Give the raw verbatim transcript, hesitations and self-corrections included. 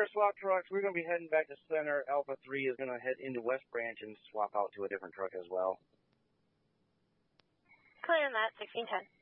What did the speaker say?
Clear swap trucks. We're going to be heading back to center. Alpha three is going to head into West Branch and swap out to a different truck as well. Clear on that, sixteen ten.